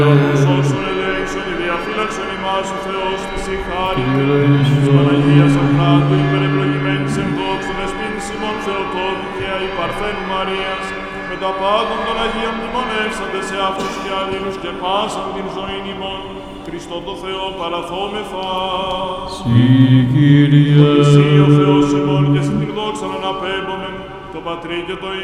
Όσον ελέγξον η διαφύλαξον ημάς ο Θεός της η χάρη της Παναγίας Αχράντου υπερευλογημένης εν δόξου δεσπίνης ημών Θεοτόκου και η Παρθένου Μαρίας με τα πάντων των Αγίων μνημονεύσαντες σε αυτούς και αλλήλους και πάσαν την ζωήν ημών Χριστό το Θεό παραθόμεθα. Συ Κύριε. Εσύ ο Θεός ημών και σε την δόξα να απέμπομεν το Πατρί και το